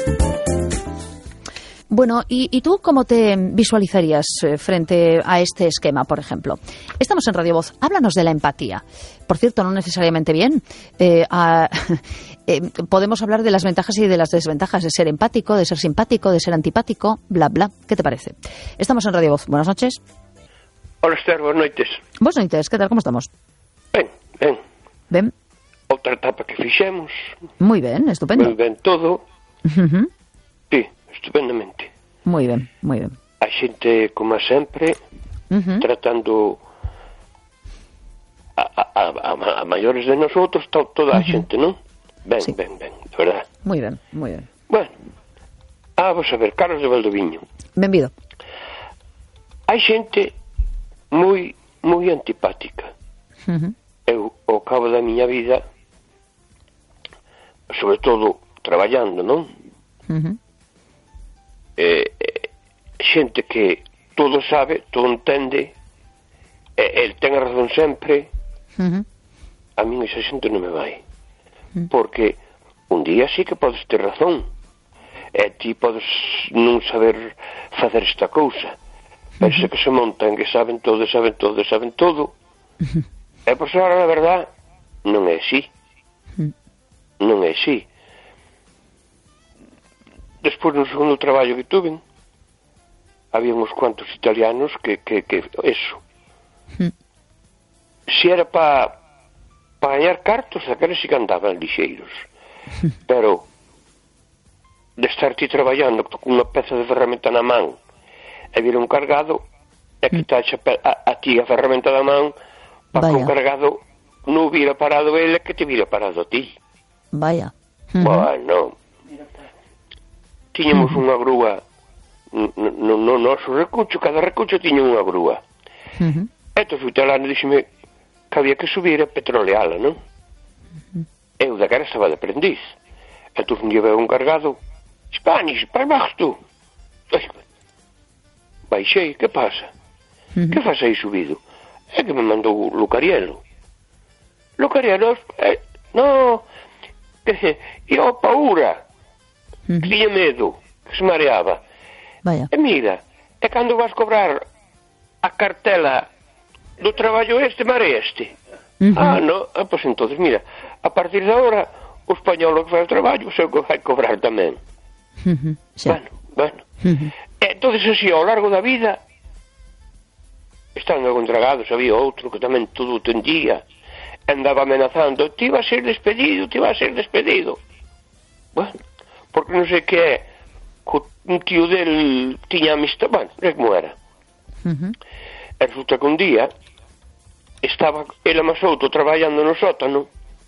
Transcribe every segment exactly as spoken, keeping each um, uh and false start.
Bueno, ¿y, ¿y tú cómo te visualizarías eh, frente a este esquema, por ejemplo? Estamos en Radio Voz. Háblanos de la empatía. Por cierto, no necesariamente bien. Eh, a, eh, podemos hablar de las ventajas y de las desventajas de ser empático, de ser simpático, de ser antipático, bla, bla. ¿Qué te parece? Estamos en Radio Voz. Buenas noches. Hola, Esther. Buenas noites. Buenas noites. ¿Qué tal? ¿Cómo estamos? Ben, ben. Ben. Outra etapa que fixemos. Muy ben, estupendo. Moi ben todo. Uh-huh. Sí, estupendamente. Moi ben, moi ben. A xente, como sempre, uh-huh. tratando a, a, a, a maiores de nosotros, to, toda a uh-huh. xente, non? Ben, sí. ben, ben, de verdad. Moi ben, moi ben. Bueno, ah, vamos a ver, Carlos de Valdoviño. Benvido. Hai xente moi, moi antipática. Uh-huh. Eu, ao cabo da miña vida, sobre todo traballando, non? Uh-huh. Eh, eh, xente que todo sabe, todo entende, eh, el ten a razón sempre. Uh-huh. A min esa xente non me vai. Uh-huh. Porque un día sí que podes ter razón, e ti podes non saber facer esta cousa, pero uh-huh. se que se montan que saben todo, saben todo, saben todo. Uh-huh. E por eso ahora, na verdad, non é así. Uh-huh. Non é así. Despois, no segundo traballo que tuve, había uns cuantos italianos que, que, que eso. Mm. Se era para pa gañar cartos, aqueles sí que andaban lixeiros. Mm. Pero, de estar ti traballando con unha peza de ferramenta na man, e vir un cargado, e quitarche a, a ti a ferramenta da man, para que un cargado non vira parado ele, que te vira parado a ti. Vaya. Mm-hmm. Bueno, tiñamos uh-huh. unha grúa no, no, no noso recucho, cada recucho tiña unha grúa. Uh-huh. Entón o italiano díxeme que había que subir a petroleala, non? Uh-huh. Eu da cara estaba de aprendiz. Entón un día veo un cargado, Spanish, para baixo tú. Baixei, que pasa? Uh-huh. Que faz aí subido? É que me mandou o Lucarielo. Lucarielo, eh, no, que eu paura. Uh-huh. Que tiña medo, que se mareaba. Vaya. E mira, é cando vas cobrar a cartela do traballo este, mareaste. Uh-huh. Ah, no, ah, pois entonces, mira, a partir de ahora, o español que faz o traballo, sei que vai cobrar tamén. Uh-huh. Sí. Bueno, bueno. Uh-huh. E entonces así, ao largo da vida, estando contragados, había outro que tamén todo tendía, andaba amenazando, ti vas a ser despedido, ti vas a ser despedido. Bueno, porque non sei que é, un tío del tiña amistad, bueno, é como era. Uh-huh. E resulta que un día estaba ele máis outro traballando no sótano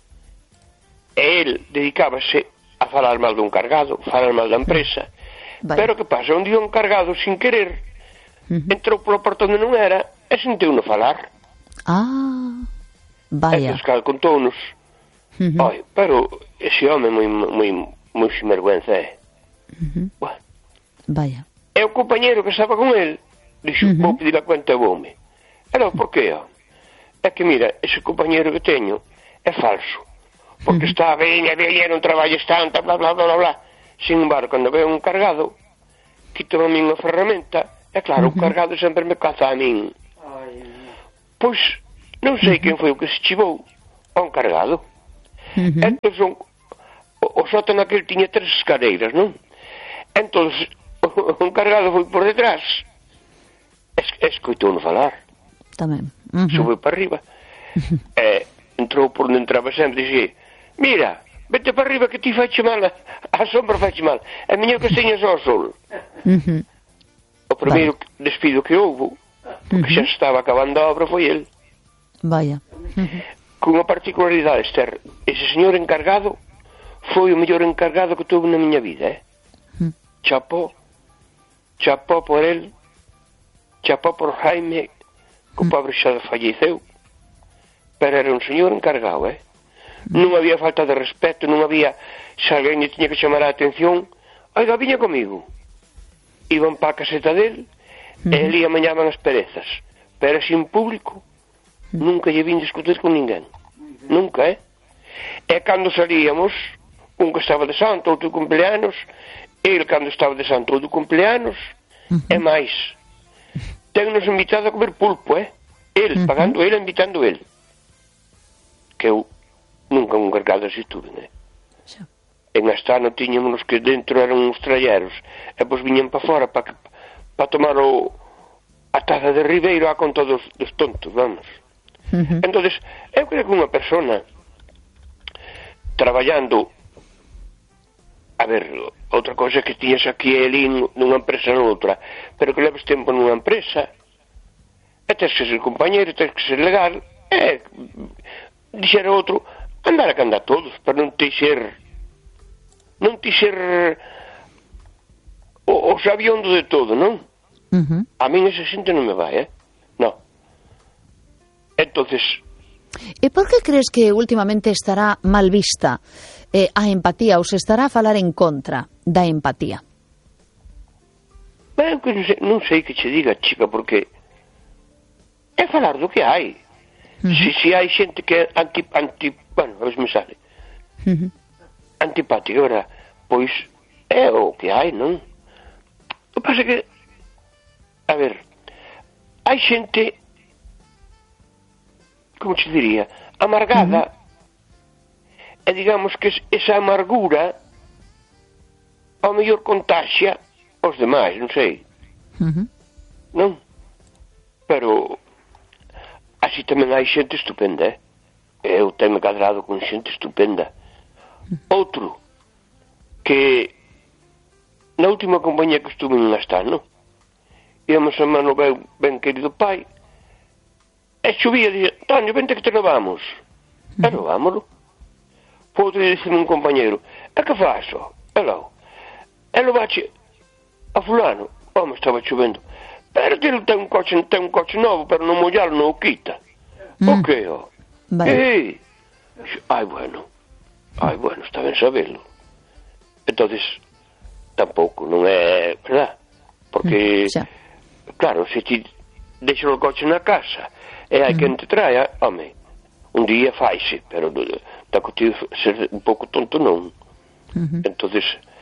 e el dedicábase a falar mal dun cargado, falar mal da empresa. Vaya. Pero que pasa, un día un cargado sin querer uh-huh. entrou polo porta onde non era e sentiu-no falar. Ah, vaya. E Pascal contounos. Uh-huh. Ai, pero ese home moi moi moi sinvergüenza é. Uh-huh. Bueno. Vaya. E o compañero que estaba con el dixo, uh-huh. vou pedir a cuenta e voume. E non, por que? É que mira, ese compañero que teño é falso, porque uh-huh. está ben, e ben, non traballes tanto, bla, bla, bla, bla, bla. Sin embargo, cando veo un cargado, quito a min a ferramenta, e claro, uh-huh. o cargado sempre me caza a min. Pois, non sei uh-huh. quen foi o que se chivou a un cargado. Uh-huh. Entón, son, o, o sótano aquel tiña tres escaleiras, non? Entón, un cargado foi por detrás, es, escoitou-no falar. Tamén. Uh-huh. Subiu para arriba. Uh-huh. E entrou por onde entraba sempre e dixi, mira, vete para arriba que ti faiche mal, a sombra faiche mal, é mellor que teñas ao sol. Uh-huh. O primeiro vale. despido que houve, porque uh-huh. xa estaba acabando a obra, foi el. Vaya. Uh-huh. Con unha particularidade, Esther, ese señor encargado foi o mellor encargado que tuve na miña vida, eh? Uh-huh. Chapó, chapó por el, chapó por Jaime, que o pobre xa falleceu, pero era un señor encargado, eh? Non había falta de respeto, non había, se alguén lle tiña que chamar a atención, oiga, viña comigo. Iban para a caseta del, uh-huh. e ali amañaban as perezas, pero sin público, uh-huh. nunca lle vin discutir con ninguén, nunca, eh? E cando salíamos, un que estaba de santo, outro de cumpleanos, el cando estaba de santo ou de cumpleanos, uh-huh. e máis. Tennos invitado a comer pulpo, eh? El, uh-huh. pagando ele, invitando ele. Que eu nunca un cargado así tuve, né? Sí. En Astano tiñamos que dentro eran uns tralleros, e pois viñan para fora para pa tomar o, a taza de Ribeiro a conta dos, dos tontos, vamos. Uh-huh. Entonces, eu creo que unha persona traballando, a ver, outra cosa que tiñas aquí e ali nunha empresa noutra, pero que leves tempo nunha empresa, e tens que ser compañeiro, tens que ser legal, e dixera outro, andar a que andar todos, para non te ser non te ser o, o sabiondo de todo, non? Uh-huh. A min esa xente non me vai, eh? No. Entonces... E por que crees que últimamente estará mal vista eh, a empatía ou se estará a falar en contra da empatía? Ben, que non sei, non sei que che diga, chica, porque é falar do que hai. Uh-huh. Se, se hai xente que é anti, anti bueno, a ver se me sale uh-huh. antipática, verdad? Pois é o que hai, non? O que pasa que, a ver, hai xente, como te diría, amargada, uh-huh. e digamos que esa amargura ao mellor contaxia aos demais, non sei. Uh-huh. Non? Pero así tamén hai xente estupenda, eh? Eu tenho cadrado con xente estupenda. Uh-huh. Outro, que na última compañía que estuve en Astano, íamos a mano ben, ben querido pai, e chovía e dixía, Antonio, vente que te levamos. Uh-huh. E levámoslo. Pode dicir un compañeiro, e que faço? E logo, e lo bache a fulano, home, estaba chovendo, pero ele ten un coche, ten un coche novo, pero non mollalo non o quita. Mm. O que, ó? Vale. Ai, bueno, ai, bueno, está ben saberlo. Entonces, tampouco, non é, verdad? Porque, mm, claro, se ti deixas o coche na casa e hai mm. quen te traia, home, un día faise, pero está contigo ser un pouco tonto non. Mm-hmm. Entonces,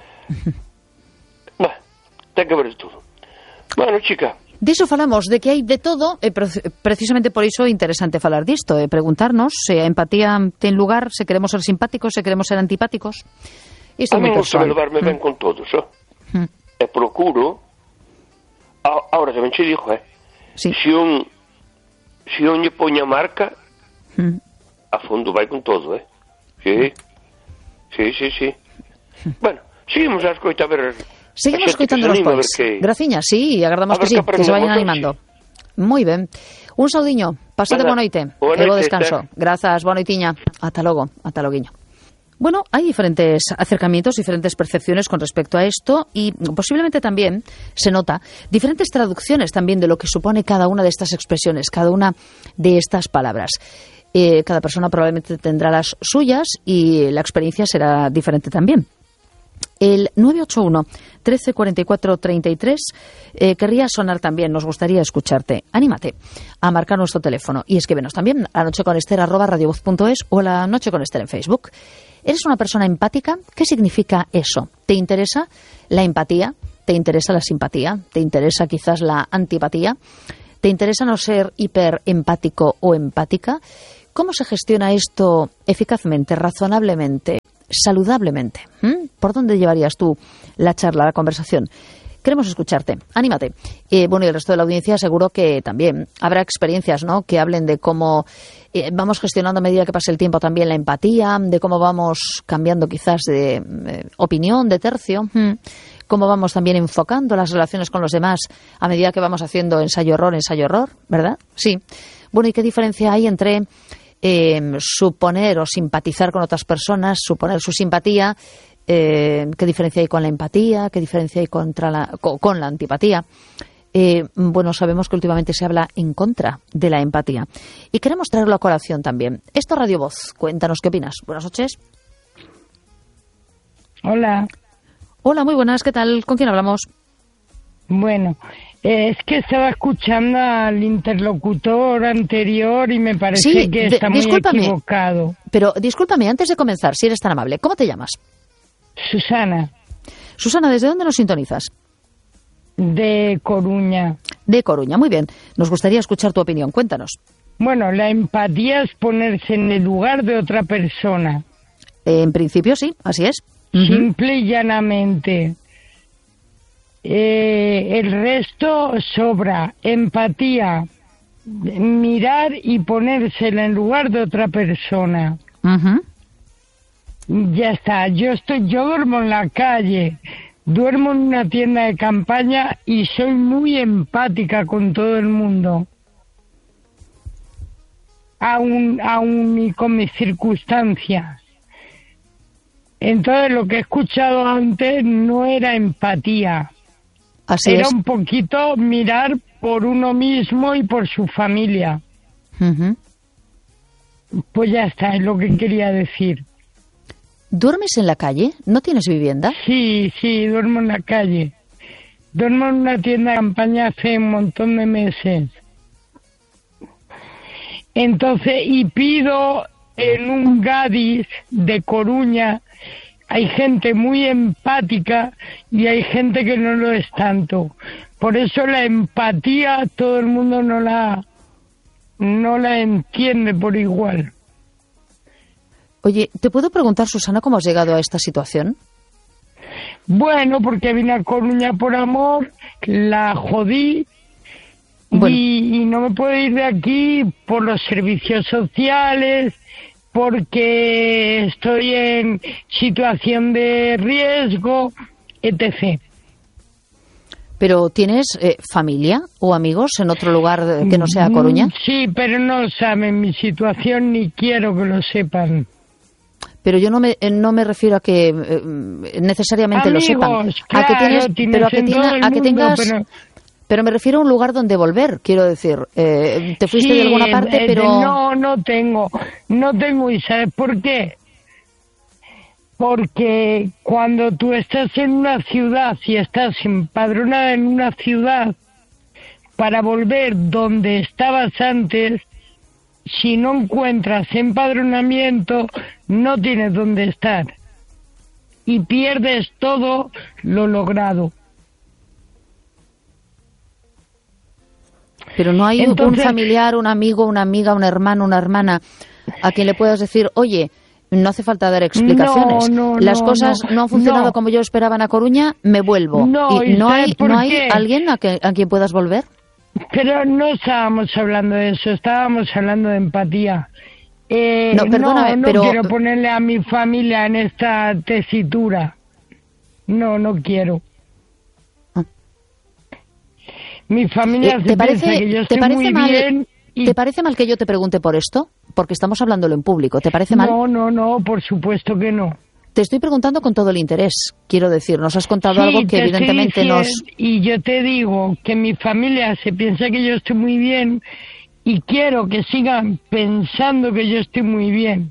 bah, ten que ver todo. Bueno, chica, diso falamos, de que hai de todo, e precisamente por iso é interesante falar disto, e preguntarnos se a empatía ten lugar, se queremos ser simpáticos, se queremos ser antipáticos. Isto a mí gusta levarme mm. ben con todos, oh? mm. e procuro, a, ahora tamén che dixo, eh? Sí. Se un se un lle poña marca, mm. a fondo vai con todo, eh? Sí, sí, sí, sí. Mm. Bueno, seguimos a escoita a ver... Seguimos escoitando los pois. Que... Graciña, sí, agardamos que sí, que, que se vayan animando. Sí. Moi ben. Un saudiño, pasade boa noite. E bo descanso. Grazas, boa noitiña. Ata logo, ata loguiño. Bueno, hay diferentes acercamientos, diferentes percepciones con respecto a esto y posiblemente también se nota diferentes traducciones también de lo que supone cada una de estas expresiones, cada una de estas palabras. Eh, cada persona probablemente tendrá las suyas y la experiencia será diferente también. El nueve ocho uno, trece cuarenta y cuatro, treinta y tres eh, querría sonar también, nos gustaría escucharte. Anímate a marcar nuestro teléfono y escríbenos también a nocheconester arroba radiovoz punto es o a la Noche con Ester en Facebook. ¿Eres una persona empática? ¿Qué significa eso? ¿Te interesa la empatía? ¿Te interesa la simpatía? ¿Te interesa quizás la antipatía? ¿Te interesa no ser hiperempático o empática? ¿Cómo se gestiona esto eficazmente, razonablemente, saludablemente? ¿Mm? ¿Por dónde llevarías tú la charla, la conversación? Queremos escucharte. Anímate. Eh, bueno, y el resto de la audiencia seguro que también habrá experiencias, ¿no?, que hablen de cómo eh, vamos gestionando a medida que pase el tiempo también la empatía, de cómo vamos cambiando quizás de eh, opinión, de tercio, ¿Mm? cómo vamos también enfocando las relaciones con los demás a medida que vamos haciendo ensayo-error, ensayo-error, ¿verdad? Sí. Bueno, ¿y qué diferencia hay entre eh, suponer o simpatizar con otras personas, suponer su simpatía? Eh, ¿Qué diferencia hay con la empatía? ¿Qué diferencia hay contra la, con, con la antipatía? Eh, bueno, sabemos que últimamente se habla en contra de la empatía. Y queremos traerlo a colación también. Esto es Radio Voz. Cuéntanos qué opinas. Buenas noches. Hola. Hola, muy buenas. ¿Qué tal? ¿Con quién hablamos? Bueno, eh, es que estaba escuchando al interlocutor anterior y me parece sí, que está de, muy equivocado. Pero discúlpame, antes de comenzar, si eres tan amable, ¿cómo te llamas? Susana. Susana, ¿desde dónde nos sintonizas? De Coruña. De Coruña, muy bien. Nos gustaría escuchar tu opinión. Cuéntanos. Bueno, la empatía es ponerse en el lugar de otra persona. En principio sí, así es. Simple y llanamente. Eh, el resto sobra. Empatía, mirar y ponerse en el lugar de otra persona. Uh-huh. Ya está. Yo estoy, yo duermo en la calle, duermo en una tienda de campaña y soy muy empática con todo el mundo. Aún, aún y con mis circunstancias. Entonces lo que he escuchado antes no era empatía. Así era es. un poquito mirar por uno mismo y por su familia. Uh-huh. Pues ya está, es lo que quería decir. ¿Duermes en la calle? ¿No tienes vivienda? Sí, sí, duermo en la calle. Duermo en una tienda de campaña hace un montón de meses. Entonces, y pido en un Gadis de Coruña, hay gente muy empática y hay gente que no lo es tanto. Por eso la empatía todo el mundo no la, no la entiende por igual. Oye, ¿te puedo preguntar, Susana, cómo has llegado a esta situación? Bueno, porque vine a Coruña por amor, la jodí. Bueno. Y, y no me puedo ir de aquí por los servicios sociales, porque estoy en situación de riesgo, etcétera. ¿Pero tienes eh, familia o amigos en otro lugar que no sea Coruña? Sí, pero no saben mi situación ni quiero que lo sepan. Pero yo no me no me refiero a que eh, necesariamente Amigos, lo sepan. Claro, a que tienes, tienes pero a que, en tiene, todo el a que mundo, tengas. Pero... Pero me refiero a un lugar donde volver, quiero decir. Eh, ¿Te fuiste sí, de alguna parte, eh, pero...? No, no tengo. No tengo, ¿y sabes por qué? Porque cuando tú estás en una ciudad y estás empadronada en una ciudad, para volver donde estabas antes, si no encuentras empadronamiento, no tienes dónde estar. Y pierdes todo lo logrado. Pero no hay Entonces, un familiar, un amigo, una amiga, un hermano, una hermana a quien le puedas decir, oye, no hace falta dar explicaciones. No, no, Las no, cosas no, no han funcionado no. como yo esperaba en A Coruña, me vuelvo. No, ¿Y no hay, por no hay qué? alguien a, que, a quien puedas volver? Pero no estábamos hablando de eso, estábamos hablando de empatía. Eh, no, perdóname, no, no pero... quiero ponerle a mi familia en esta tesitura. No, no quiero. Mi familia Eh, se ¿Te parece, piensa que yo te estoy parece muy mal, bien y... ¿Te parece mal que yo te pregunte por esto? Porque estamos hablándolo en público. ¿Te parece mal? No, no, no, por supuesto que no. Te estoy preguntando con todo el interés. Quiero decir, nos has contado Sí, algo que te evidentemente estoy nos... diciendo, y yo te digo que mi familia se piensa que yo estoy muy bien y quiero que sigan pensando que yo estoy muy bien.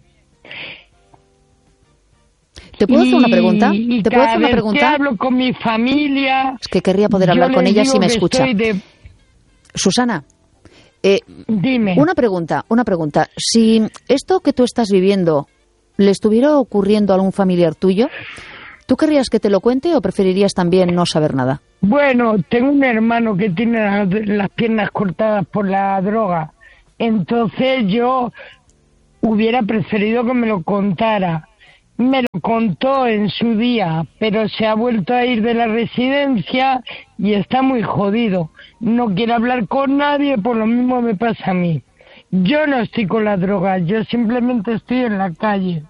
¿Te puedo hacer una pregunta? Y, y ¿Te puedo cada hacer una vez pregunta? que hablo con mi familia... Es que querría poder yo hablar con les ella digo si me que escucha. estoy de... Susana, eh, Dime. una pregunta, una pregunta. Si esto que tú estás viviendo le estuviera ocurriendo a algún familiar tuyo, ¿tú querrías que te lo cuente o preferirías también no saber nada? Bueno, tengo un hermano que tiene las, las piernas cortadas por la droga. Entonces yo hubiera preferido que me lo contara. Me lo contó en su día, pero se ha vuelto a ir de la residencia y está muy jodido. No quiere hablar con nadie, por lo mismo me pasa a mí. Yo no estoy con la droga, yo simplemente estoy en la calle.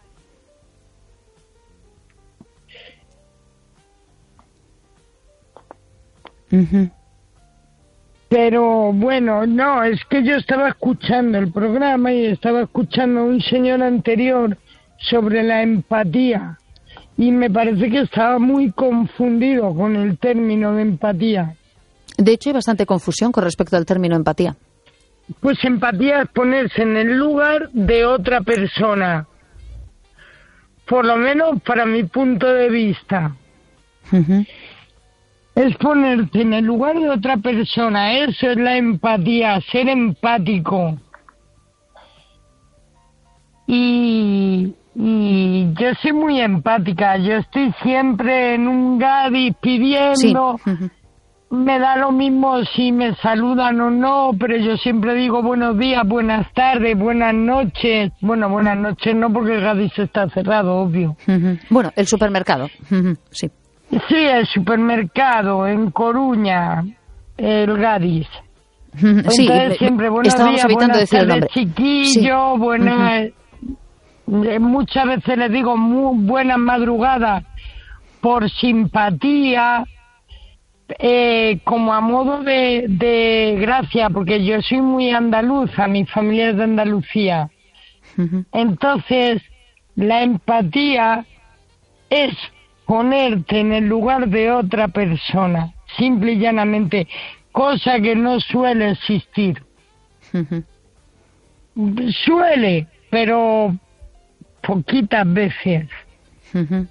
Uh-huh. Pero bueno, no, es que yo estaba escuchando el programa y estaba escuchando a un señor anterior sobre la empatía y me parece que estaba muy confundido con el término de empatía. De hecho, hay bastante confusión con respecto al término empatía. Pues empatía es ponerse en el lugar de otra persona, por lo menos para mi punto de vista. Uh-huh. Es ponerte en el lugar de otra persona, eso es la empatía, ser empático. Y, Y yo soy muy empática, yo estoy siempre en un Gadis pidiendo, Sí. Uh-huh. me da lo mismo si me saludan o no, pero yo siempre digo buenos días, buenas tardes, buenas noches. Bueno, buenas noches no, porque el Gadis está cerrado, obvio. Uh-huh. Bueno, el supermercado, uh-huh. Sí. Sí, el supermercado en Coruña, el Gadis. Uh-huh. Sí, entonces siempre buenos estábamos días, evitando buenas decir el tardes, nombre. chiquillo, Sí. buenas... Uh-huh. Muchas veces les digo muy buenas madrugadas por simpatía, eh, como a modo de, de gracia, porque yo soy muy andaluza, mi familia es de Andalucía. Uh-huh. Entonces, la empatía es ponerte en el lugar de otra persona, simple y llanamente, cosa que no suele existir. Uh-huh. Suele, pero poquitas veces. Uh-huh.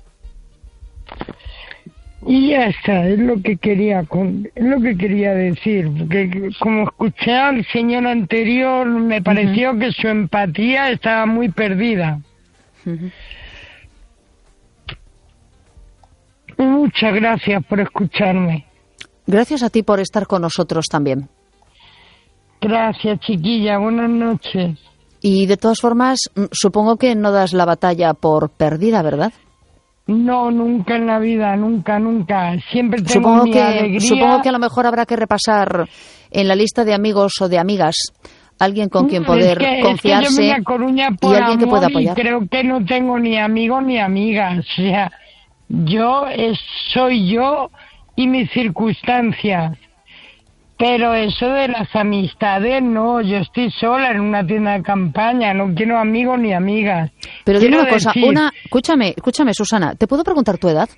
Y ya está, es lo que quería con, es lo que quería decir, porque como escuché al señor anterior, me pareció uh-huh. que su empatía estaba muy perdida. Uh-huh. Muchas gracias por escucharme. Gracias a ti por estar con nosotros también. Gracias, chiquilla, buenas noches. Y de todas formas, supongo que no das la batalla por perdida, ¿verdad? No, nunca en la vida, nunca, nunca. Siempre tengo supongo mi que, alegría. Supongo que a lo mejor habrá que repasar en la lista de amigos o de amigas alguien con quien poder es que, confiarse es que yo vine a Coruña por y alguien que pueda amor apoyar. Y creo que no tengo ni amigos ni amigas. O sea, yo es, soy yo y mis circunstancias. Pero eso de las amistades, no, yo estoy sola en una tienda de campaña, no quiero amigos ni amigas. Pero quiero dime una cosa, decir, una, escúchame, escúchame, Susana, ¿te puedo preguntar tu edad?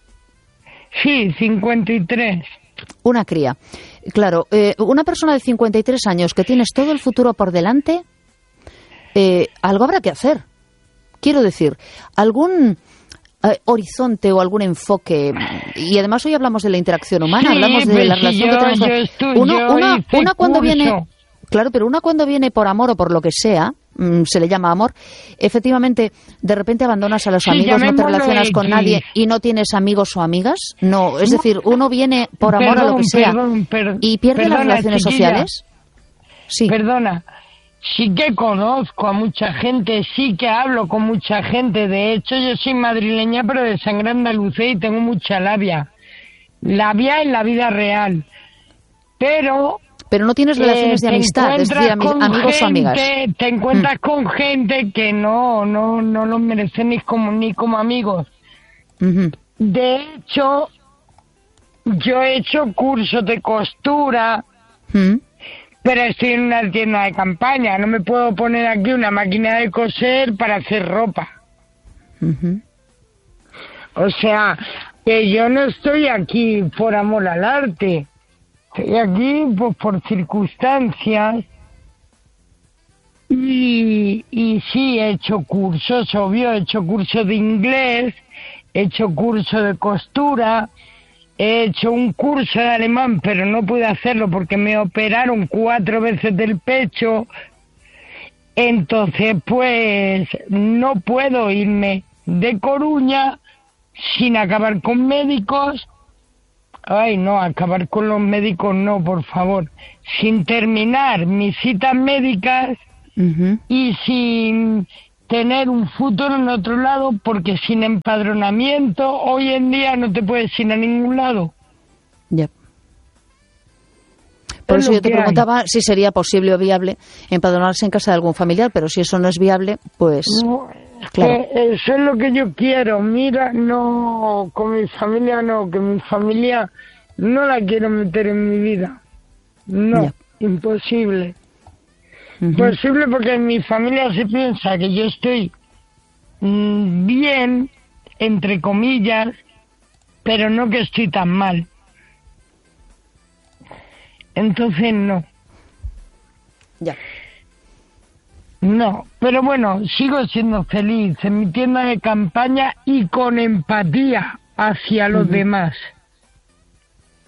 Sí, cincuenta y tres. Una cría. Claro, eh, una persona de cincuenta y tres años que tienes todo el futuro por delante, eh, algo habrá que hacer. Quiero decir, algún... Uh, horizonte o algún enfoque, y además hoy hablamos de la interacción humana, sí, hablamos de la relación yo, que tenemos. Yo estoy, uno, yo una, una cuando curso. viene, claro, pero una cuando viene por amor o por lo que sea, mmm, se le llama amor, efectivamente, de repente abandonas a los sí, amigos, no te relacionas X. con nadie y no tienes amigos o amigas, no, es decir, uno viene por amor perdón, a lo que sea perdón, per, y pierde perdona, las relaciones chiquilla, sociales. Sí. Perdona. Sí que conozco a mucha gente, sí que hablo con mucha gente. De hecho, yo soy madrileña, pero de sangre andaluza y tengo mucha labia. Labia en la vida real. Pero... Pero no tienes relaciones eh, de amistad, es decir, ami- amigos gente, o amigas. Te encuentras mm. con gente que no, no, no los merecen ni como, ni como amigos. Uh-huh. De hecho, yo he hecho cursos de costura... Uh-huh. Pero estoy en una tienda de campaña, no me puedo poner aquí una máquina de coser para hacer ropa. Uh-huh. O sea, que yo no estoy aquí por amor al arte, estoy aquí pues, por circunstancias. Y, y sí, he hecho cursos, obvio, he hecho cursos de inglés, he hecho cursos de costura. He hecho un curso de alemán, pero no pude hacerlo porque me operaron cuatro veces del pecho. Entonces, pues, no puedo irme de Coruña sin acabar con médicos. Ay, no, acabar con los médicos no, por favor. Sin terminar mis citas médicas uh-huh. y sin... tener un futuro en otro lado, porque sin empadronamiento hoy en día no te puedes ir a ningún lado. Ya. Por es eso yo te preguntaba hay. si sería posible o viable empadronarse en casa de algún familiar, pero si eso no es viable, pues... No, claro. Eh, eso es lo que yo quiero. Mira, no, con mi familia no, que mi familia no la quiero meter en mi vida. No, ya. Imposible. Uh-huh. Posible porque en mi familia se piensa que yo estoy mmm, bien, entre comillas, pero no que estoy tan mal. Entonces no. Ya. No, pero bueno, sigo siendo feliz en mi tienda de campaña y con empatía hacia los uh-huh. demás.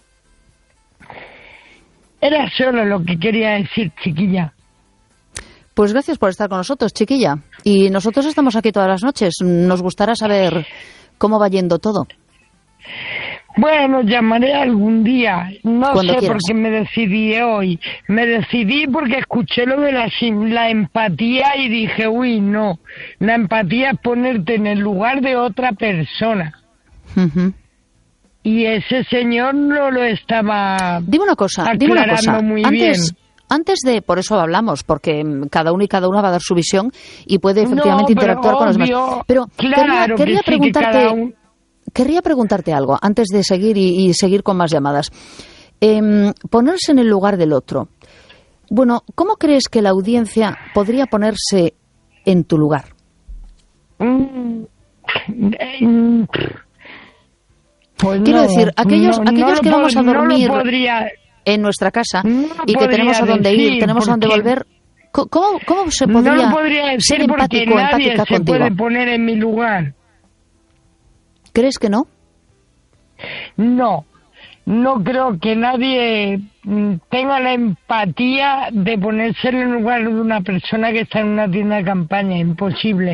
Era solo lo que quería decir, chiquilla. Pues gracias por estar con nosotros, chiquilla. Y nosotros estamos aquí todas las noches. Nos gustará saber cómo va yendo todo. Bueno, llamaré algún día. No Cuando sé quieras. por qué me decidí hoy. Me decidí porque escuché lo de la, sim- la empatía y dije, uy, no. La empatía es ponerte en el lugar de otra persona. Uh-huh. Y ese señor no lo estaba Dime una cosa, dime una aclarando cosa. muy Antes, bien. antes de, por eso hablamos, porque mm, cada uno y cada una va a dar su visión y puede efectivamente No, pero interactuar con los obvio, demás. Pero claro quería, que quería sí, que preguntarte, cada un- querría preguntarte algo antes de seguir y, y seguir con más llamadas. Em, ponerse en el lugar del otro. Bueno, ¿cómo crees que la audiencia podría ponerse en tu lugar? Mm, mm, pues Quiero no, decir, aquellos, no, aquellos no lo que vamos a pod- no lo dormir podría- en nuestra casa No y que podría tenemos a dónde decir, ir, tenemos a dónde porque- volver, co- ¿cómo, cómo se no podría, lo podría decir ser porque empático o nadie empática se contigo? puede poner en mi lugar. ¿Crees que no? No, no creo que nadie mm, tenga la empatía de ponerse en el lugar de una persona que está en una tienda de campaña. Imposible.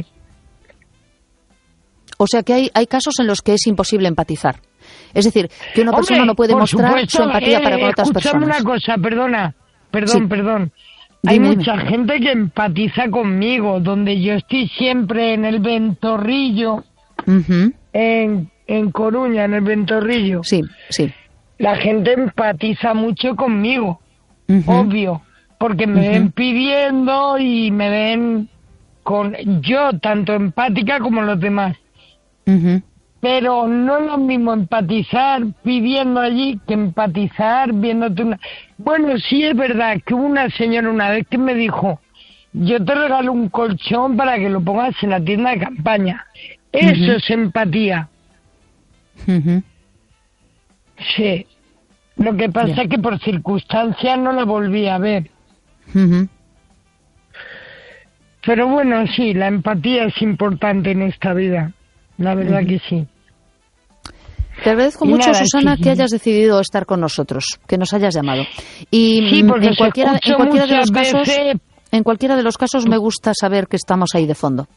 O sea que hay, hay casos en los que es imposible empatizar. Es decir, que una Hombre, persona no puede por mostrar supuesto, su empatía eh, para con otras escúchame personas. una cosa, perdona, perdón, Sí. perdón. Hay Dime, dime. mucha gente que empatiza conmigo, donde yo estoy siempre en el Ventorrillo, Ujú. en, en Coruña, en el Ventorrillo. Sí, sí. La gente empatiza mucho conmigo, Ujú. obvio, porque me Ujú. ven pidiendo y me ven con yo tanto empática como los demás. Ujú. Pero no es lo mismo empatizar pidiendo allí que empatizar viéndote una... Bueno, sí es verdad que hubo una señora una vez que me dijo, yo te regalo un colchón para que lo pongas en la tienda de campaña. Eso Ujú. es empatía. Ujú. Sí. Lo que pasa Ya. es que por circunstancias no la volví a ver. Ujú. Pero bueno, sí, la empatía es importante en esta vida. La verdad Ujú. que sí. Te agradezco Y mucho, nada, Susana, chiquillo. que hayas decidido estar con nosotros, que nos hayas llamado. Y Sí, mm, porque en os cualquiera, en escucho cualquiera de los muchas casos, veces. en cualquiera de los casos me gusta saber que estamos ahí de fondo.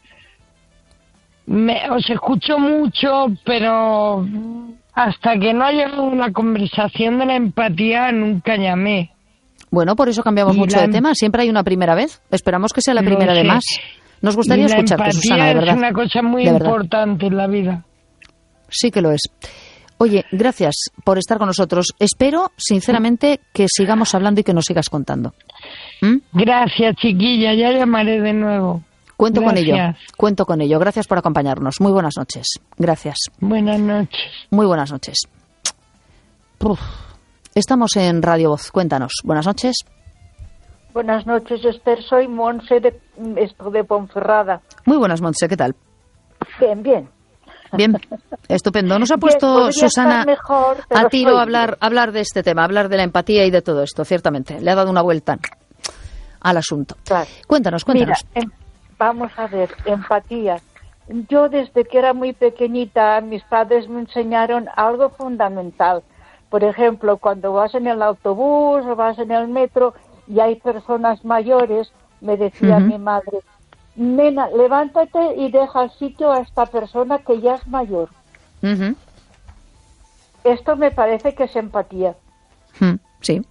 Me, os escucho mucho, pero hasta que no haya una conversación de la empatía, nunca llamé. Bueno, por eso cambiamos Y mucho la de em- tema. Siempre hay una primera vez. Esperamos que sea la Lo primera de sé. más. Nos gustaría Y la escucharte, empatía Susana, de verdad. es una cosa muy De verdad. importante en la vida. Sí que lo es. Oye, gracias por estar con nosotros. Espero, sinceramente, que sigamos hablando y que nos sigas contando. ¿Mm? Gracias, chiquilla, ya llamaré de nuevo. Cuento con ello. Gracias. Cuento con ello. Gracias por acompañarnos. Muy buenas noches. Gracias. Buenas noches. Muy buenas noches. Uf. Estamos en Radio Voz. Cuéntanos. Buenas noches. Buenas noches, Esther. Soy Monse de, esto de Ponferrada. Muy buenas, Montse. ¿Qué tal? Bien, bien. Bien. Estupendo. Nos ha Bien, puesto podría Susana estar mejor, pero a tiro estoy a hablar, a hablar de este tema, a hablar de la empatía y de todo esto, ciertamente. Le ha dado una vuelta al asunto. Claro. Cuéntanos, cuéntanos. Mira, em- vamos a ver, empatía. Yo desde que era muy pequeñita, mis padres me enseñaron algo fundamental. Por ejemplo, cuando vas en el autobús o vas en el metro y hay personas mayores, me decía Ujú. mi madre, nena, levántate y deja el sitio a esta persona que ya es mayor. Ujú. Esto me parece que es empatía. Mm, sí.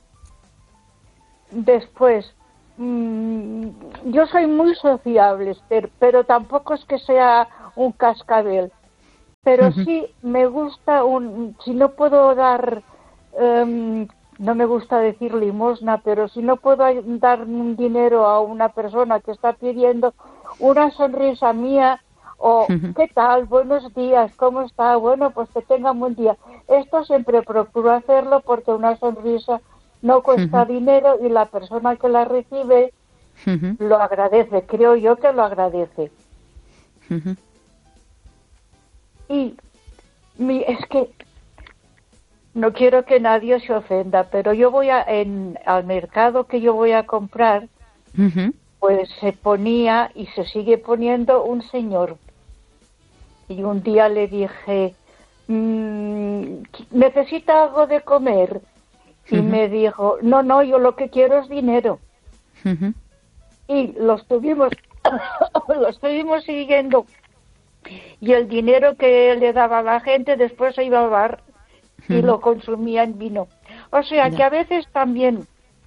Después, mmm, yo soy muy sociable, Esther, pero tampoco es que sea un cascabel. Pero Ujú. sí me gusta, un, si no puedo dar, em, no me gusta decir limosna, pero si no puedo ay- dar un dinero a una persona que está pidiendo una sonrisa mía, o Ujú. ¿qué tal? Buenos días, ¿cómo está? Bueno, pues que tenga un buen día. Esto siempre procuro hacerlo porque una sonrisa no cuesta Ujú. dinero y la persona que la recibe Ujú. lo agradece, creo yo que lo agradece. Ujú. Y mi, es que no quiero que nadie se ofenda, pero yo voy a, en, al mercado que yo voy a comprar, Ujú. pues se ponía y se sigue poniendo un señor. Y un día le dije, mm, ¿necesita algo de comer? Y Ujú. me dijo, no, no, yo lo que quiero es dinero. Ujú. y lo estuvimos, lo estuvimos siguiendo. Y el dinero que le daba a la gente después se iba al bar y uh-huh. lo consumía en vino. O sea, yeah. que a veces también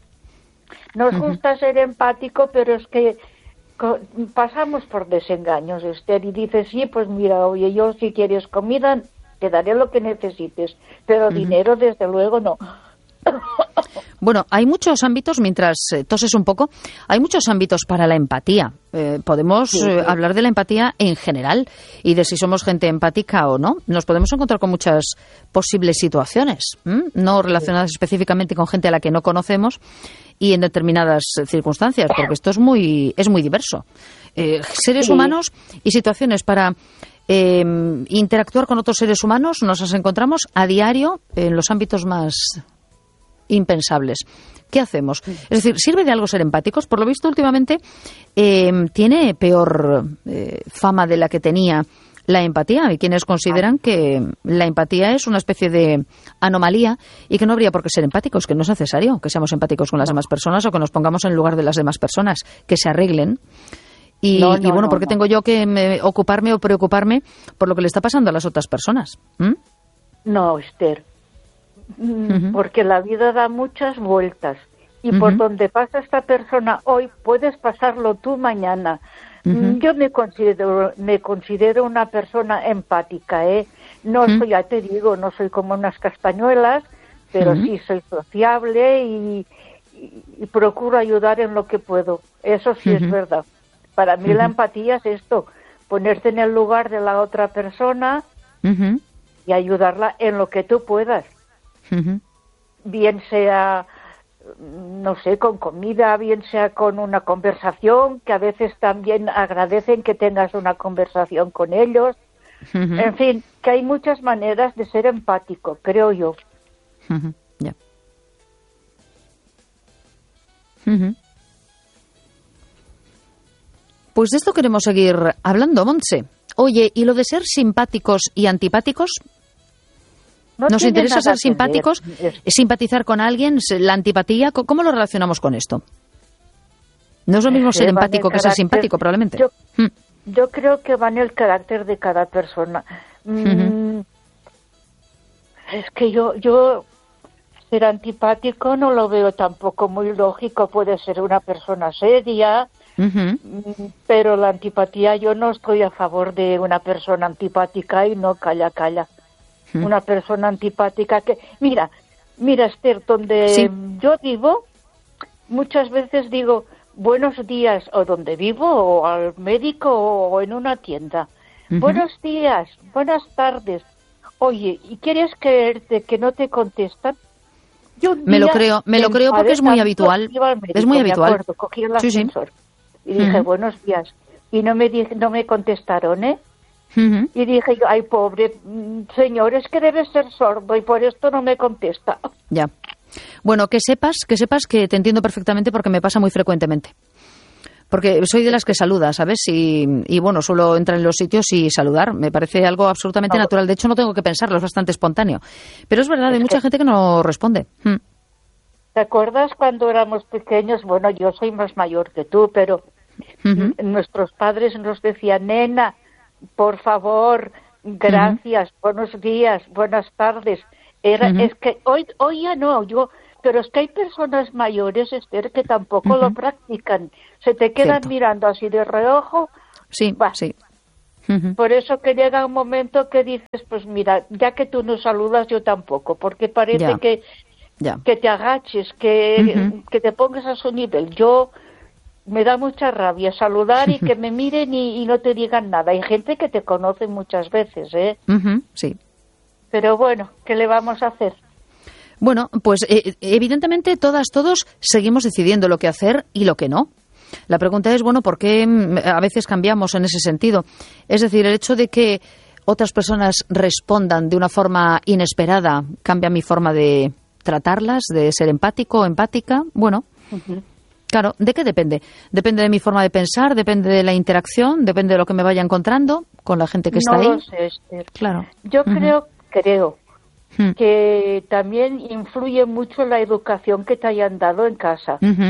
nos uh-huh. gusta ser empático, pero es que pasamos por desengaños, Esther, y dices, sí, pues mira, oye, yo si quieres comida, te daré lo que necesites, pero uh-huh. dinero, desde luego, no. Bueno, hay muchos ámbitos, mientras eh, toses un poco, hay muchos ámbitos para la empatía. Eh, podemos sí, sí. Eh, hablar de la empatía en general y de si somos gente empática o no. Nos podemos encontrar con muchas posibles situaciones, ¿m? no relacionadas sí. específicamente con gente a la que no conocemos y en determinadas circunstancias, porque esto es muy, es muy diverso. Eh, seres sí. humanos y situaciones para eh, interactuar con otros seres humanos nos encontramos a diario en los ámbitos más impensables. ¿Qué hacemos? Es decir, ¿sirve de algo ser empáticos? Por lo visto, últimamente eh, tiene peor eh, fama de la que tenía la empatía. Hay quienes consideran que la empatía es una especie de anomalía y que no habría por qué ser empáticos, que no es necesario que seamos empáticos con las demás personas o que nos pongamos en lugar de las demás personas, que se arreglen. Y, no, no, y bueno, ¿por qué no. tengo yo que me, ocuparme o preocuparme por lo que le está pasando a las otras personas? ¿Mm? No, Esther. Uh-huh. Porque la vida da muchas vueltas y uh-huh. por donde pasa esta persona hoy puedes pasarlo tú mañana. Uh-huh. Yo me considero me considero una persona empática, ¿eh? No uh-huh. soy, ya te digo, no soy como unas castañuelas, pero uh-huh. sí soy sociable y, y, y procuro ayudar en lo que puedo. Eso sí uh-huh. es verdad. Para mí uh-huh. la empatía es esto, ponerte en el lugar de la otra persona uh-huh. y ayudarla en lo que tú puedas. Uh-huh. Bien sea, no sé, con comida, bien sea con una conversación, que a veces también agradecen que tengas una conversación con ellos. Uh-huh. En fin, que hay muchas maneras de ser empático, creo yo. Uh-huh. Yeah. Uh-huh. Pues de esto queremos seguir hablando, Montse. Oye, ¿y lo de ser simpáticos y antipáticos? No ¿Nos interesa ser simpáticos? Ver. ¿Simpatizar con alguien? ¿La antipatía? ¿Cómo lo relacionamos con esto? No es lo mismo ser empático que ser simpático, probablemente. Yo, hmm. yo creo que va en el carácter de cada persona. Mm, uh-huh. Es que yo, yo ser antipático no lo veo tampoco muy lógico. Puede ser una persona seria, uh-huh. pero la antipatía, yo no estoy a favor de una persona antipática y no calla, calla. Una persona antipática que... Mira, mira, Esther, donde sí. yo vivo, muchas veces digo buenos días, o donde vivo, o al médico, o en una tienda. Uh-huh. Buenos días, buenas tardes. Oye, ¿y quieres creerte que no te contestan? Yo me lo creo, me lo creo porque es muy habitual. Médico, es muy habitual. Acuerdo, cogí el ascensor sí, sí. y dije uh-huh. buenos días. Y no me, di- no me contestaron, ¿eh? Uh-huh. Y dije yo, ay, pobre señor, es que debe ser sordo y por esto no me contesta. Ya. Bueno, que sepas, que sepas que te entiendo perfectamente porque me pasa muy frecuentemente. Porque soy de las que saluda, ¿sabes? Y, y bueno, suelo entrar en los sitios y saludar. Me parece algo absolutamente no. natural. De hecho, no tengo que pensarlo, es bastante espontáneo. Pero es verdad, hay mucha que... gente que no responde. Hmm. ¿Te acuerdas cuando éramos pequeños? Bueno, yo soy más mayor que tú, pero uh-huh. nuestros padres nos decían, nena, por favor, gracias, uh-huh. buenos días, buenas tardes. Era, uh-huh. Es que hoy, hoy ya no, yo, pero es que hay personas mayores, Esther, que tampoco uh-huh. lo practican. Se te quedan Cierto. mirando así de reojo. Sí, bah. sí. Uh-huh. Por eso que llega un momento que dices, pues mira, ya que tú no saludas, yo tampoco, porque parece ya. que ya. que te agaches, que, uh-huh. que te pongas a su nivel. Yo... Me da mucha rabia saludar y que me miren y, y no te digan nada. Hay gente que te conoce muchas veces, ¿eh? Uh-huh, sí. Pero bueno, ¿qué le vamos a hacer? Bueno, pues eh, evidentemente todas, todos seguimos decidiendo lo que hacer y lo que no. La pregunta es, bueno, ¿por qué a veces cambiamos en ese sentido? Es decir, el hecho de que otras personas respondan de una forma inesperada cambia mi forma de tratarlas, de ser empático o empática. Bueno... Uh-huh. Claro, ¿de qué depende? Depende de mi forma de pensar, depende de la interacción, depende de lo que me vaya encontrando con la gente que está no ahí. No lo sé, Esther. Claro. Yo uh-huh. creo, creo uh-huh. que también influye mucho la educación que te hayan dado en casa. Uh-huh.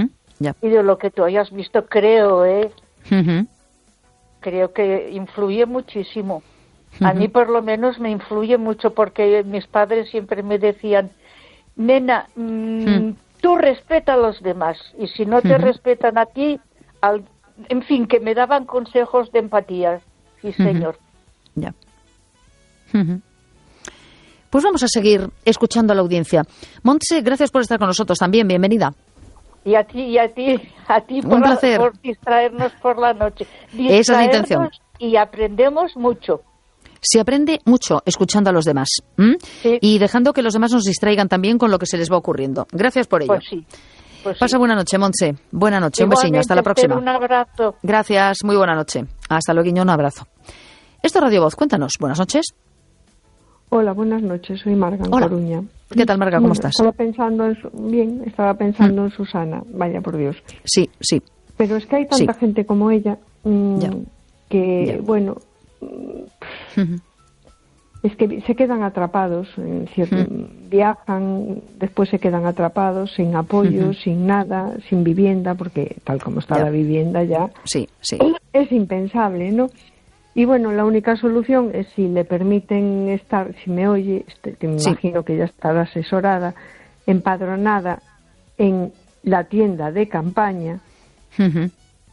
Ya. Y de lo que tú hayas visto, creo, ¿eh? Uh-huh. Creo que influye muchísimo. Uh-huh. A mí por lo menos me influye mucho porque mis padres siempre me decían, nena, mmm, uh-huh. tú respeta a los demás y si no te uh-huh. respetan a ti, al... en fin, que me daban consejos de empatía. Sí, señor. Uh-huh. Ya. Uh-huh. Pues vamos a seguir escuchando a la audiencia. Montse, gracias por estar con nosotros también. Bienvenida. Y a ti, y a ti, a ti por, Un placer. La, por distraernos por la noche. Esa es la intención. Y aprendemos mucho. Se aprende mucho escuchando a los demás. ¿Mm? Sí. Y dejando que los demás nos distraigan también con lo que se les va ocurriendo. Gracias por ello. Pues sí. Pues Pasa sí. buena noche, Montse. Buena noche. Igualmente, un besiño. Hasta la próxima. Un abrazo. Gracias. Muy buena noche. Hasta luego, un abrazo. Esto es Radio Voz. Cuéntanos. Buenas noches. Hola, buenas noches. Soy Marga, en Hola. Coruña. ¿Qué tal, Marga? ¿Cómo bueno, estás? Estaba pensando en su... Bien, estaba pensando mm. en Susana. Vaya, por Dios. Sí, sí. Pero es que hay tanta sí. gente como ella mmm, que, ya. bueno, uh-huh. es que se quedan atrapados, en cierto, uh-huh. viajan, después se quedan atrapados, sin apoyo, uh-huh. sin nada, sin vivienda, porque tal como está ya. la vivienda ya, sí, sí. es impensable, ¿no? Y bueno, la única solución es si le permiten estar, si me oye, que me sí. imagino que ya estará asesorada, empadronada en la tienda de campaña, uh-huh.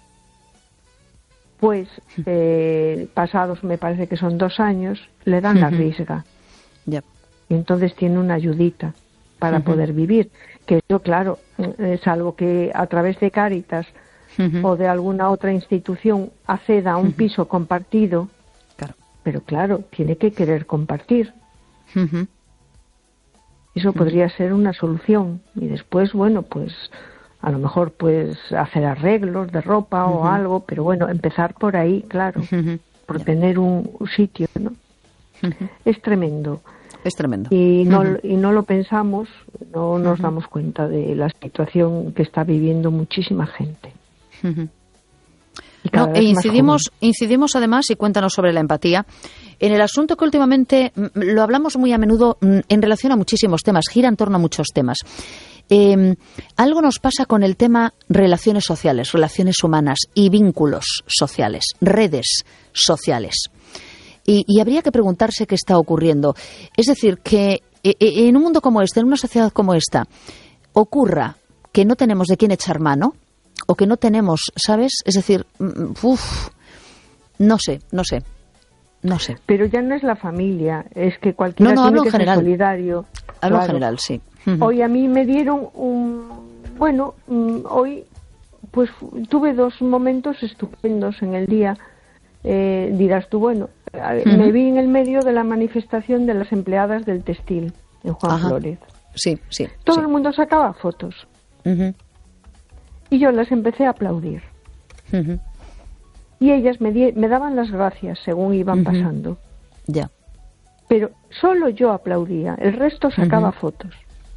pues eh, pasados, me parece que son dos años, le dan uh-huh. la risga. Yep. Y entonces tiene una ayudita para uh-huh. poder vivir. Que yo, claro, es algo que a través de Cáritas Uh-huh. o de alguna otra institución acceda a un uh-huh. piso compartido, claro. pero claro, tiene que querer compartir. Uh-huh. Eso uh-huh. podría ser una solución. Y después, bueno, pues a lo mejor pues hacer arreglos de ropa uh-huh. o algo, pero bueno, empezar por ahí, claro, uh-huh. por yeah. tener un, un sitio, ¿no? Uh-huh. Es tremendo. Es tremendo. Y no, uh-huh. y no lo pensamos, no nos uh-huh. damos cuenta de la situación que está viviendo muchísima gente. Uh-huh. No, e incidimos, incidimos además, y cuéntanos sobre la empatía, en el asunto que últimamente lo hablamos muy a menudo en relación a muchísimos temas, gira en torno a muchos temas. Eh, algo nos pasa con el tema relaciones sociales, relaciones humanas y vínculos sociales, redes sociales. Y, y habría que preguntarse qué está ocurriendo. Es decir, que en un mundo como este, en una sociedad como esta, ocurra que no tenemos de quién echar mano, o que no tenemos, ¿sabes? Es decir, uff, no sé, no sé, no sé. Pero ya no es la familia, es que cualquiera no, no, tiene que general. ser solidario. Hablo claro. en general, sí. Uh-huh. Hoy a mí me dieron un... Bueno, hoy pues tuve dos momentos estupendos en el día. Eh, dirás tú, bueno, uh-huh. me vi en el medio de la manifestación de las empleadas del textil en Juan Ajá. Flórez. Sí, sí. Todo sí. el mundo sacaba fotos. Uh-huh. Y yo las empecé a aplaudir. Uh-huh. Y ellas me, di- me daban las gracias según iban uh-huh. pasando. Ya. Pero solo yo aplaudía, el resto sacaba uh-huh. fotos.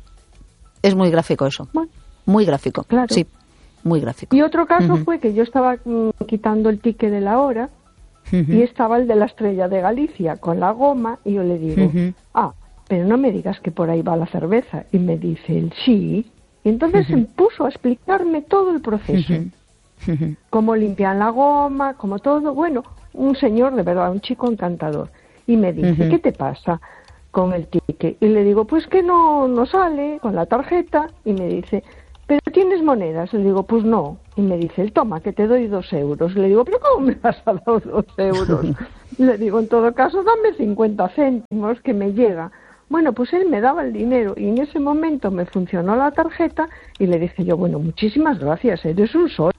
Es muy gráfico eso. Bueno, muy gráfico. Claro. Sí, muy gráfico. Y otro caso uh-huh. fue que yo estaba mm, quitando el ticket de la hora uh-huh. y estaba el de la Estrella de Galicia con la goma y yo le digo, uh-huh. ah, pero no me digas que por ahí va la cerveza. Y me dice él, sí. Y entonces uh-huh. se puso a explicarme todo el proceso. Uh-huh. Uh-huh. Cómo limpian la goma, cómo todo. Bueno, un señor de verdad, un chico encantador. Y me dice, uh-huh. ¿qué te pasa con el ticket? Y le digo, pues que no, no sale con la tarjeta. Y me dice, ¿pero tienes monedas? Le digo, pues no. Y me dice, toma, que te doy dos euros. Le digo, ¿pero cómo me vas a dar dos euros? Le digo, en todo caso, dame cincuenta céntimos que me llega. Bueno, pues él me daba el dinero y en ese momento me funcionó la tarjeta y le dije yo, bueno, muchísimas gracias, eres un sol.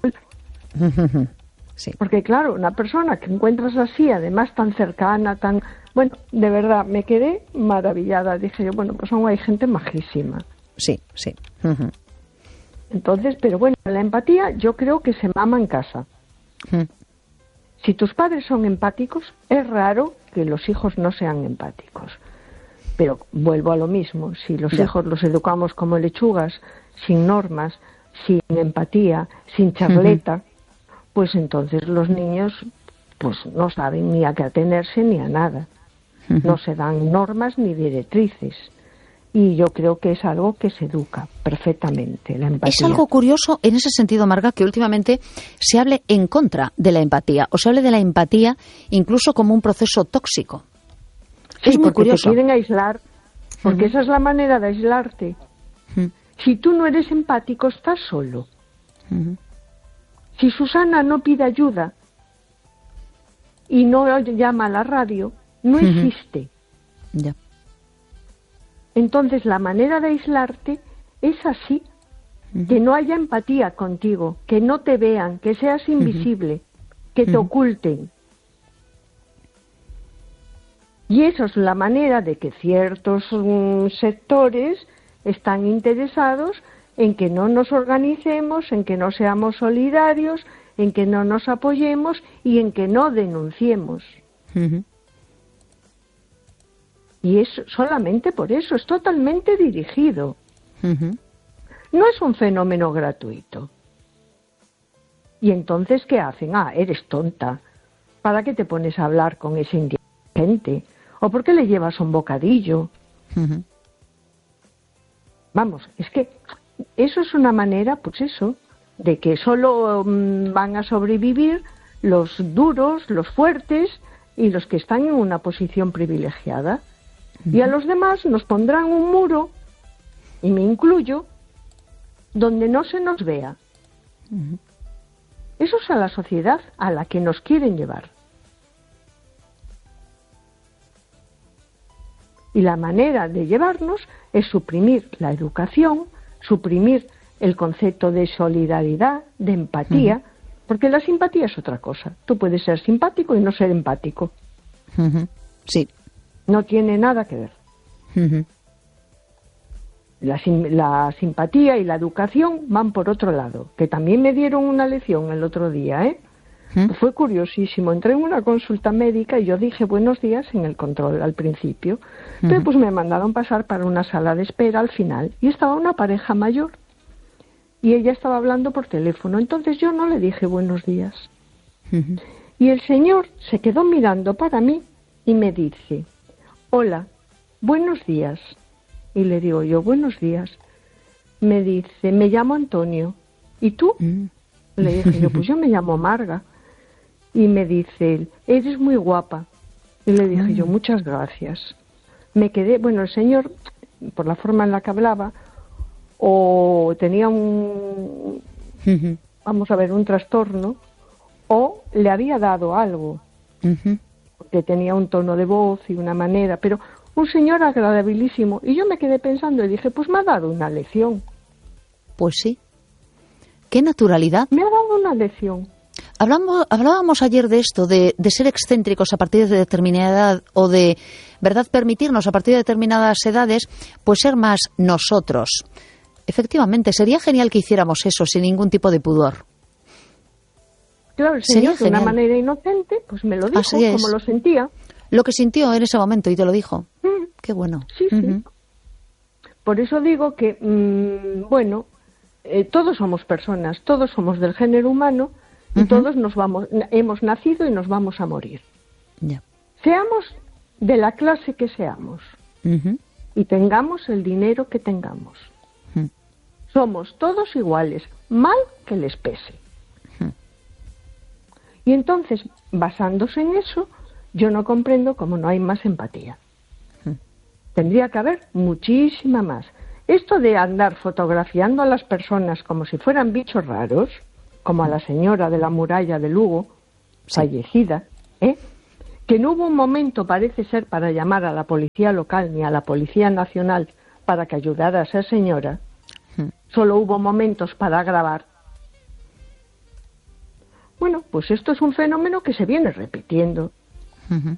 Sí. Porque claro, una persona que encuentras así, además tan cercana, tan... Bueno, de verdad, me quedé maravillada. Dije yo, bueno, pues aún hay gente majísima. Sí, sí. Uh-huh. Entonces, pero bueno, la empatía yo creo que se mama en casa. Uh-huh. Si tus padres son empáticos, es raro que los hijos no sean empáticos. Pero vuelvo a lo mismo, si los ya. hijos los educamos como lechugas, sin normas, sin empatía, sin charleta, uh-huh. pues entonces los niños pues no saben ni a qué atenerse ni a nada. Uh-huh. No se dan normas ni directrices. Y yo creo que es algo que se educa perfectamente, la empatía. Es algo curioso en ese sentido, Marga, que últimamente se hable en contra de la empatía, o se hable de la empatía incluso como un proceso tóxico. Sí, es muy porque curioso. te quieren aislar, porque uh-huh. esa es la manera de aislarte. Uh-huh. Si tú no eres empático, estás solo. Uh-huh. Si Susana no pide ayuda y no llama a la radio, no uh-huh. existe. Ya. Yeah. Entonces la manera de aislarte es así, uh-huh. que no haya empatía contigo, que no te vean, que seas invisible, uh-huh. que te uh-huh. oculten. Y eso es la manera de que ciertos um, sectores están interesados en que no nos organicemos, en que no seamos solidarios, en que no nos apoyemos y en que no denunciemos. Uh-huh. Y es solamente por eso, es totalmente dirigido. Uh-huh. No es un fenómeno gratuito. Y entonces, ¿qué hacen? Ah, eres tonta. ¿Para qué te pones a hablar con ese indigente? ¿O por qué le llevas un bocadillo? Uh-huh. Vamos, es que eso es una manera, pues eso, de que solo um, van a sobrevivir los duros, los fuertes y los que están en una posición privilegiada. Y a los demás nos pondrán un muro, y me incluyo, donde no se nos vea. Uh-huh. Eso es a la sociedad a la que nos quieren llevar. Y la manera de llevarnos es suprimir la educación, suprimir el concepto de solidaridad, de empatía, uh-huh. porque la simpatía es otra cosa. Tú puedes ser simpático y no ser empático. Uh-huh. Sí. No tiene nada que ver. Uh-huh. La, la simpatía y la educación van por otro lado, que también me dieron una lección el otro día, ¿eh? Uh-huh. Fue curiosísimo. Entré en una consulta médica y yo dije buenos días en el control al principio, uh-huh. pero pues me mandaron pasar para una sala de espera al final y estaba una pareja mayor y ella estaba hablando por teléfono, entonces yo no le dije buenos días. Uh-huh. Y el señor se quedó mirando para mí y me dice: hola, buenos días. Y le digo yo, buenos días. Me dice, me llamo Antonio. ¿Y tú? Mm. Le dije yo, pues yo me llamo Marga. Y me dice él, eres muy guapa. Y le dije mm. yo, muchas gracias. Me quedé, bueno, el señor, por la forma en la que hablaba, o tenía un, uh-huh. vamos a ver, un trastorno, o le había dado algo. Uh-huh. Que tenía un tono de voz y una manera, pero un señor agradabilísimo. Y yo me quedé pensando y dije, pues me ha dado una lección. Pues sí. ¿Qué naturalidad? Me ha dado una lección. Hablamos, hablábamos ayer de esto, de, de ser excéntricos a partir de determinada edad o de, ¿verdad?, permitirnos a partir de determinadas edades, pues ser más nosotros. Efectivamente, sería genial que hiciéramos eso sin ningún tipo de pudor. Claro, el señor de una manera inocente, pues me lo dijo como lo sentía. Lo que sintió en ese momento y te lo dijo. Mm. Qué bueno. Sí, sí. Uh-huh. Por eso digo que, mmm, bueno, eh, todos somos personas, todos somos del género humano y uh-huh. todos nos vamos, hemos nacido y nos vamos a morir. Yeah. Seamos de la clase que seamos uh-huh. y tengamos el dinero que tengamos. Uh-huh. Somos todos iguales, mal que les pese. Y entonces, basándose en eso, yo no comprendo cómo no hay más empatía. Hmm. Tendría que haber muchísima más. Esto de andar fotografiando a las personas como si fueran bichos raros, como a la señora de la muralla de Lugo, sí. fallecida, ¿eh? que no hubo un momento, parece ser, para llamar a la policía local ni a la policía nacional para que ayudara a esa señora, hmm. solo hubo momentos para grabar. Bueno, pues esto es un fenómeno que se viene repitiendo. Uh-huh.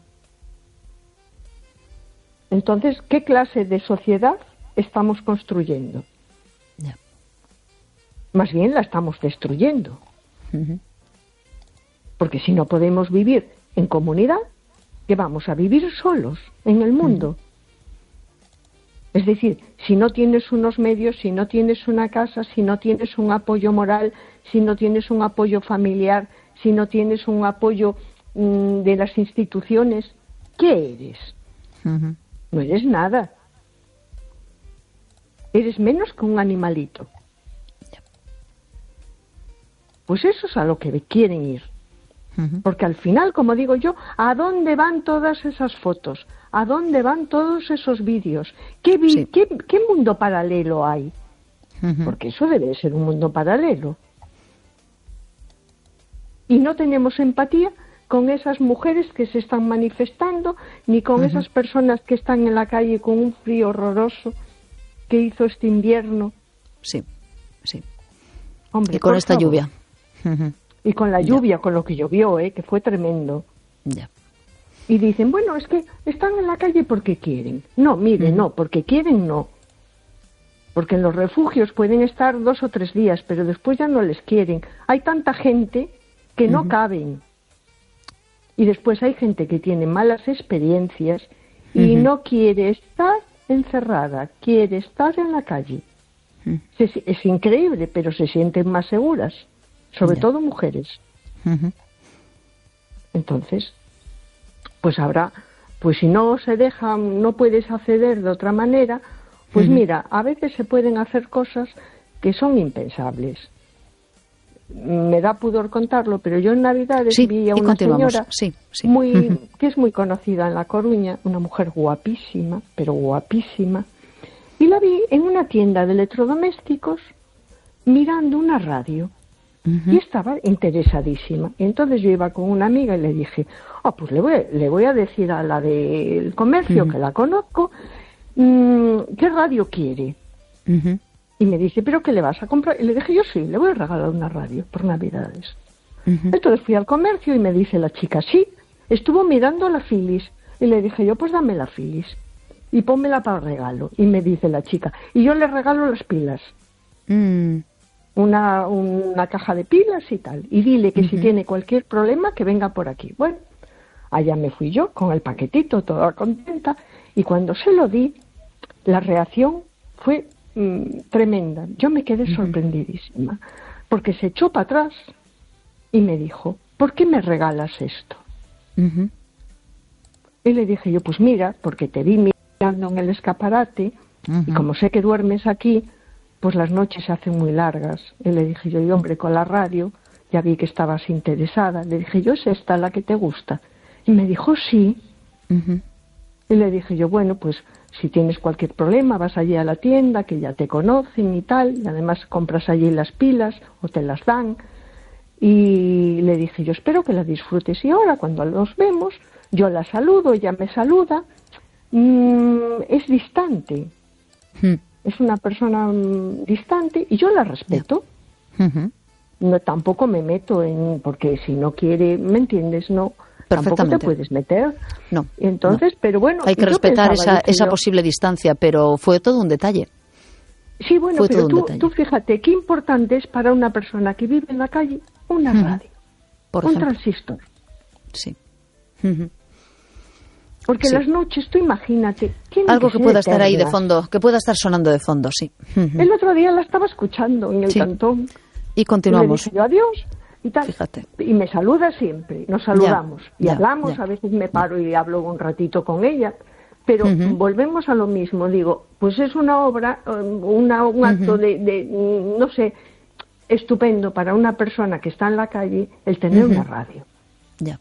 Entonces, ¿qué clase de sociedad estamos construyendo? Yeah. Más bien la estamos destruyendo. Uh-huh. Porque si no podemos vivir en comunidad, ¿qué vamos a vivir solos en el mundo? Uh-huh. Es decir, si no tienes unos medios, si no tienes una casa, si no tienes un apoyo moral, si no tienes un apoyo familiar, si no tienes un apoyo mmm, de las instituciones, ¿qué eres? Uh-huh. No eres nada. eres menos que un animalito. Pues eso es a lo que quieren ir. Uh-huh. Porque al final, como digo yo, ¿a dónde van todas esas fotos? ¿A dónde van todos esos vídeos? ¿Qué, vi- sí. ¿qué, qué mundo paralelo hay? Uh-huh. Porque eso debe ser un mundo paralelo. Y no tenemos empatía con esas mujeres que se están manifestando, ni con uh-huh. esas personas que están en la calle con un frío horroroso que hizo este invierno. Sí, sí. Hombre, y con esta favor. lluvia. Uh-huh. Y con la lluvia, ya. con lo que llovió, ¿eh? Que fue tremendo. Ya. Y dicen, bueno, es que están en la calle porque quieren. No, mire, uh-huh. no, porque quieren no. Porque en los refugios pueden estar dos o tres días, pero después ya no les quieren. Hay tanta gente que no uh-huh. caben. Y después hay gente que tiene malas experiencias y uh-huh. no quiere estar encerrada, quiere estar en la calle. Uh-huh. Se, es increíble, pero se sienten más seguras. Sobre yeah. todo mujeres. Uh-huh. Entonces, pues ahora, pues si no se deja, no puedes acceder de otra manera, pues uh-huh. mira, a veces se pueden hacer cosas que son impensables. Me da pudor contarlo, pero yo en Navidades sí, vi a una señora sí, sí. muy uh-huh. que es muy conocida en La Coruña, una mujer guapísima, pero guapísima, y la vi en una tienda de electrodomésticos mirando una radio. Uh-huh. Y estaba interesadísima. Y entonces yo iba con una amiga y le dije, oh, pues le voy a, le voy a decir a la del comercio, uh-huh. que la conozco, mmm, ¿qué radio quiere? Uh-huh. Y me dice, ¿pero qué le vas a comprar? Y le dije, yo sí, le voy a regalar una radio por Navidades. Uh-huh. Entonces fui al comercio y me dice la chica, sí, estuvo mirando la Philips. Y le dije yo, pues dame la Philips y pónmela para el regalo. Y me dice la chica, y yo le regalo las pilas. Mm. Una, una caja de pilas y tal, y dile que uh-huh. si tiene cualquier problema que venga por aquí. Bueno, allá me fui yo con el paquetito, toda contenta, y cuando se lo di, la reacción fue mmm, tremenda. Yo me quedé uh-huh. sorprendidísima, porque se echó para atrás y me dijo, ¿por qué me regalas esto? Uh-huh. Y le dije yo, pues mira, porque te vi mirando en el escaparate, uh-huh. y como sé que duermes aquí, pues las noches se hacen muy largas. Y le dije yo, y hombre, con la radio, ya vi que estabas interesada. Le dije yo, ¿es esta la que te gusta? Y me dijo, sí. Uh-huh. Y le dije yo, bueno, pues si tienes cualquier problema, vas allí a la tienda, que ya te conocen y tal, y además compras allí las pilas o te las dan. Y le dije yo, espero que la disfrutes. Y ahora, cuando nos vemos, yo la saludo, ella me saluda. Mm, es distante. Uh-huh. Es una persona um, distante y yo la respeto. Yeah. Uh-huh. No, tampoco me meto en... Porque si no quiere, ¿me entiendes? No, tampoco te puedes meter. No. Entonces, no. Pero bueno... Hay que respetar esa, esa posible distancia, pero fue todo un detalle. Sí, bueno, fue pero tú, tú fíjate, qué importante es para una persona que vive en la calle una uh-huh. radio, Por un ejemplo. transistor. Sí. Uh-huh. Porque sí. las noches, tú imagínate... Algo que, que pueda eternas. estar ahí de fondo, que pueda estar sonando de fondo, sí. Uh-huh. El otro día la estaba escuchando en el sí. cantón. Y continuamos. Y le dije yo adiós y tal. Fíjate. Y me saluda siempre, nos saludamos. Ya, y ya, hablamos, ya. a veces me paro y hablo un ratito con ella. Pero uh-huh. volvemos a lo mismo, digo, pues es una obra, una, un acto uh-huh. de, de, no sé, estupendo para una persona que está en la calle el tener uh-huh. una radio. Ya.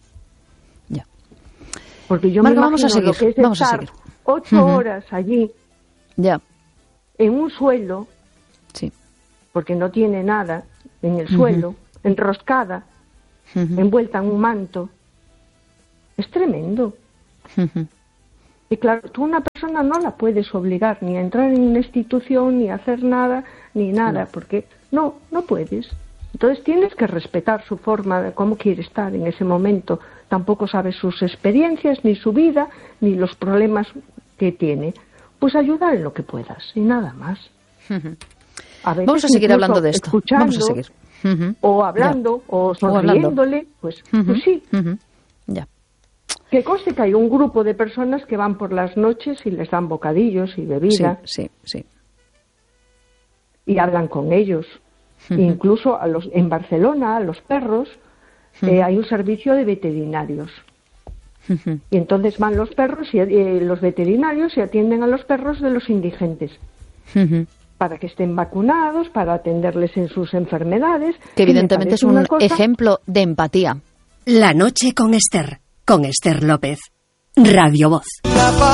Porque yo Marga, me vamos a seguir, lo que es vamos estar a seguir. ocho uh-huh. horas allí, ya. en un suelo, sí. porque no tiene nada, en el uh-huh. suelo, enroscada, uh-huh. envuelta en un manto. Es tremendo. Uh-huh. Y claro, tú una persona no la puedes obligar ni a entrar en una institución, ni a hacer nada, ni nada, no. porque no, no puedes. Entonces tienes que respetar su forma de cómo quiere estar en ese momento. Tampoco sabes sus experiencias, ni su vida, ni los problemas que tiene. Pues ayudar en lo que puedas, y nada más. Uh-huh. A veces Vamos a seguir hablando de esto. Vamos a seguir. Uh-huh. O hablando, ya. o sonriéndole, pues, uh-huh. pues sí. Uh-huh. Ya. Que conste que hay un grupo de personas que van por las noches y les dan bocadillos y bebida. Sí, sí, sí. Y hablan con ellos. Uh-huh. Incluso a los, en Barcelona, a los perros, uh-huh. eh, hay un servicio de veterinarios. Uh-huh. Y entonces van los perros y eh, los veterinarios y atienden a los perros de los indigentes. Uh-huh. para que estén vacunados, para atenderles en sus enfermedades. Que evidentemente es un cosa... ejemplo de empatía. La noche con Esther, con Esther López. Radio Voz.